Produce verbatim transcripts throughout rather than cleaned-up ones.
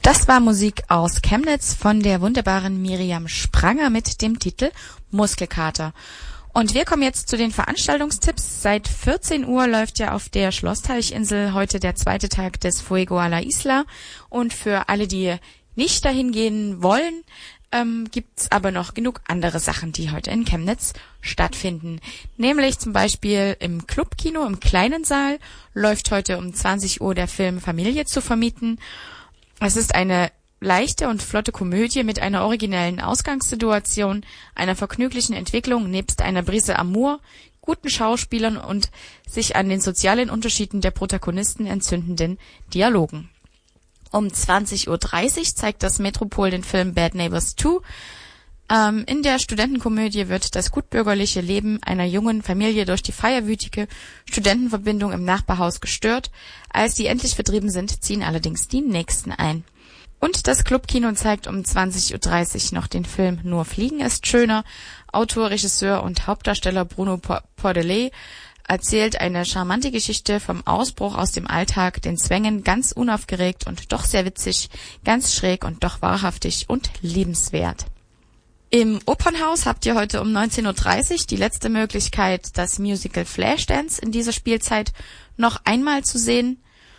Das war Musik aus Chemnitz von der wunderbaren Miriam Spranger mit dem Titel Muskelkater. Und wir kommen jetzt zu den Veranstaltungstipps. Seit vierzehn Uhr läuft ja auf der Schlossteichinsel heute der zweite Tag des Fuego a la Isla. Und für alle, die nicht dahin gehen wollen, ähm, gibt's aber noch genug andere Sachen, die heute in Chemnitz stattfinden. Nämlich zum Beispiel im Clubkino im kleinen Saal läuft heute um zwanzig Uhr der Film Familie zu vermieten. Es ist eine leichte und flotte Komödie mit einer originellen Ausgangssituation, einer vergnüglichen Entwicklung nebst einer Prise Amour, guten Schauspielern und sich an den sozialen Unterschieden der Protagonisten entzündenden Dialogen. Um zwanzig Uhr dreißig zeigt das Metropol den Film Bad Neighbors zwei. Ähm, in der Studentenkomödie wird das gutbürgerliche Leben einer jungen Familie durch die feierwütige Studentenverbindung im Nachbarhaus gestört. Als die endlich vertrieben sind, ziehen allerdings die Nächsten ein. Und das Clubkino zeigt um zwanzig Uhr dreißig noch den Film Nur Fliegen ist schöner. Autor, Regisseur und Hauptdarsteller Bruno Pordelet erzählt eine charmante Geschichte vom Ausbruch aus dem Alltag, den Zwängen, ganz unaufgeregt und doch sehr witzig, ganz schräg und doch wahrhaftig und liebenswert. Im Opernhaus habt ihr heute um neunzehn Uhr dreißig die letzte Möglichkeit, das Musical Flashdance in dieser Spielzeit noch einmal zu sehen.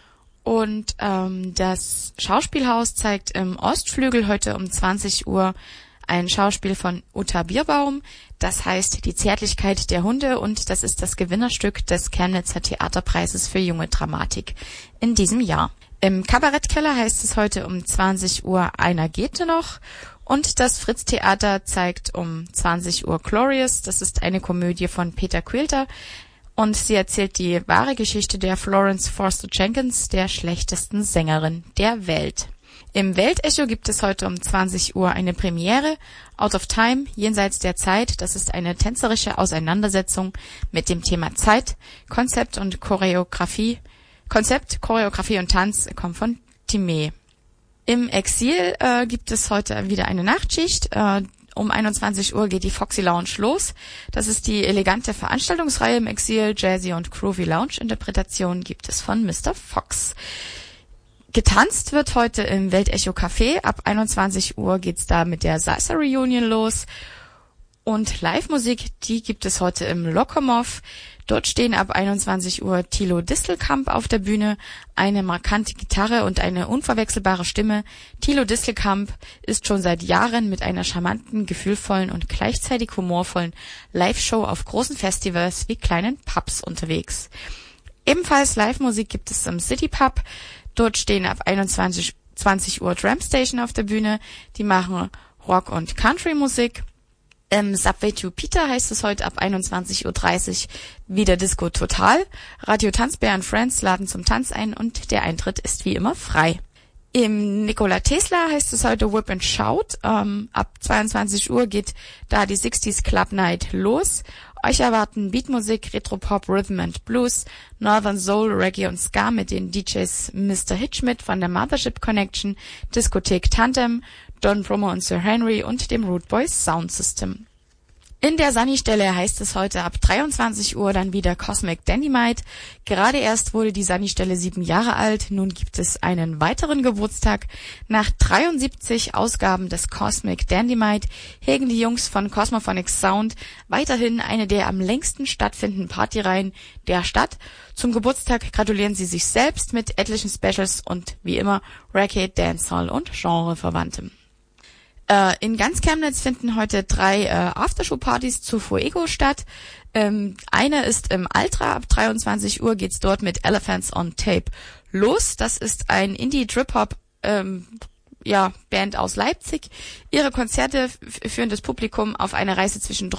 Und ähm, das Schauspielhaus zeigt im Ostflügel heute um zwanzig Uhr ein Schauspiel von Uta Bierbaum. Das heißt Die Zärtlichkeit der Hunde und das ist das Gewinnerstück des Chemnitzer Theaterpreises für junge Dramatik in diesem Jahr. Im Kabarettkeller heißt es heute um zwanzig Uhr Einer geht noch und das Fritz-Theater zeigt um zwanzig Uhr Glorious. Das ist eine Komödie von Peter Quilter. Und sie erzählt die wahre Geschichte der Florence Foster Jenkins, der schlechtesten Sängerin der Welt. Im Weltecho gibt es heute um zwanzig Uhr eine Premiere, Out of Time, jenseits der Zeit. Das ist eine tänzerische Auseinandersetzung mit dem Thema Zeit, Konzept und Choreografie. Konzept, Choreografie und Tanz kommen von Timé. Im Exil äh, gibt es heute wieder eine Nachtschicht. Äh, Um einundzwanzig Uhr geht die Foxy Lounge los. Das ist die elegante Veranstaltungsreihe im Exil. Jazzy und Groovy Lounge Interpretation gibt es von Mister Fox. Getanzt wird heute im Weltecho Café. Ab einundzwanzig Uhr geht's da mit der Salsa Reunion los. Und Live-Musik, die gibt es heute im Lokomov. Dort stehen ab einundzwanzig Uhr Thilo Distelkamp auf der Bühne, eine markante Gitarre und eine unverwechselbare Stimme. Thilo Distelkamp ist schon seit Jahren mit einer charmanten, gefühlvollen und gleichzeitig humorvollen Live-Show auf großen Festivals wie kleinen Pubs unterwegs. Ebenfalls Live-Musik gibt es im City Pub. Dort stehen ab einundzwanzig Uhr Drum Station auf der Bühne. Die machen Rock- und Country-Musik. Im Subway to Peter heißt es heute ab einundzwanzig Uhr dreißig wieder Disco Total. Radio Tanzbär und Friends laden zum Tanz ein und der Eintritt ist wie immer frei. Im Nikola Tesla heißt es heute Whip and Shout. Ähm, ab zweiundzwanzig Uhr geht da die sechziger Club Night los. Euch erwarten Beatmusik, Retropop, Rhythm and Blues, Northern Soul, Reggae und Ska mit den D Js Mister Hitchmit von der Mothership Connection, Diskothek Tandem, Don Brummer und Sir Henry und dem Root Boys Sound System. In der Sunny-Stelle heißt es heute ab dreiundzwanzig Uhr dann wieder Cosmic Dynamite. Gerade erst wurde die Sunny-Stelle sieben Jahre alt, nun gibt es einen weiteren Geburtstag. Nach dreiundsiebzig Ausgaben des Cosmic Dynamite hegen die Jungs von Cosmophonic Sound weiterhin eine der am längsten stattfindenden Partyreihen der Stadt. Zum Geburtstag gratulieren sie sich selbst mit etlichen Specials und wie immer Reggae, Dancehall und Genreverwandtem. Äh, in ganz Chemnitz finden heute drei äh, Aftershow-Partys zu Fuego statt. Ähm, eine ist im Altra, ab dreiundzwanzig Uhr geht's dort mit Elephants on Tape los. Das ist ein Indie-Trip-Hop ähm, ja, Band aus Leipzig. Ihre Konzerte f- führen das Publikum auf eine Reise zwischen